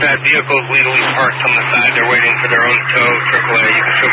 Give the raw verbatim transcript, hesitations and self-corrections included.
had vehicles legally parked on the side. They're waiting for their own tow, triple A. You can show